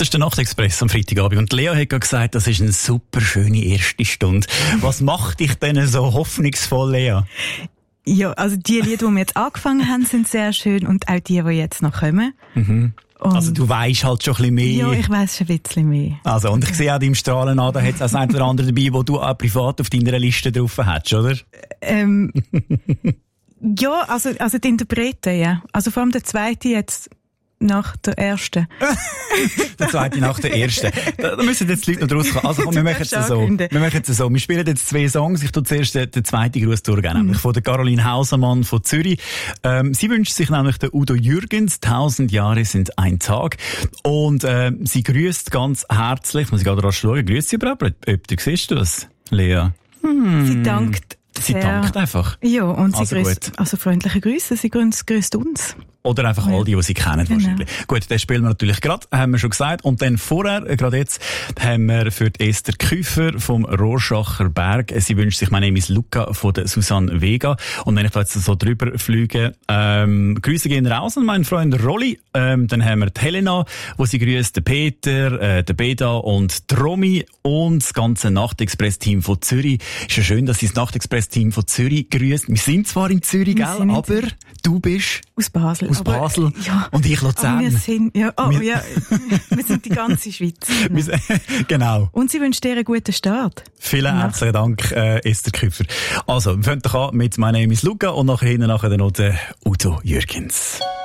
Das ist der Nachtexpress am Freitagabend. Und Lea hat gerade gesagt, das ist eine super schöne erste Stunde. Was macht dich denn so hoffnungsvoll, Lea? Ja, also die Lieder, die wir jetzt angefangen haben, sind sehr schön und auch die jetzt noch kommen. Mhm. Also du weisst halt schon ein bisschen mehr. Ja, ich weiss schon ein bisschen mehr. Also, und ich sehe auch deinem Strahlen an, da hat es auch das eine oder andere dabei, wo du auch privat auf deiner Liste drauf hast, oder? Ja, also die Interpreten, ja. Also vor allem der zweite jetzt nach der ersten. Der zweite nach der ersten. Da müssen jetzt die Leute noch rauskommen. Also komm, wir machen es so. Wir spielen jetzt 2 Songs. Ich tue zuerst den zweiten Gruß durchgehen, nämlich von der Caroline Hausermann von Zürich. Sie wünscht sich nämlich den Udo Jürgens. 1000 Jahre sind ein Tag. Und sie grüßt ganz herzlich. Muss ich gerade rasch schauen. Grüßt sie überhaupt? Ob du siehst du das, Lea? Sie dankt. Sie dankt einfach. Ja, und also sie grüßt, also freundliche Grüße, sie grüßt uns. Oder einfach all die sie kennen, wahrscheinlich. Genau. Gut, das spielen wir natürlich gerade, haben wir schon gesagt. Und dann vorher, gerade jetzt, haben wir für die Esther Küfer vom Rorschacher Berg. Sie wünscht sich, mein Name ist Luca von der Susanne Vega. Und wenn ich da jetzt so drüber fliege, Grüße gehen raus an meinen Freund Rolli. Dann haben wir die Helena, wo sie grüßt, den Peter, den Beda und die Romy und das ganze Nachtexpress-Team von Zürich. Ist ja schön, dass sie das Nachtexpress-Team von Zürich grüßt. Wir sind zwar in Zürich, gell, aber du bist aus Basel. Aus Basel. Ja, und ich Luzern. Wir sind, wir sind die ganze Schweiz. Genau. Und sie wünscht dir einen guten Start. Vielen herzlichen Dank, Esther Küfer. Also, wir fangen doch an mit «My name is Luca» und nachher noch der Udo Jürgens.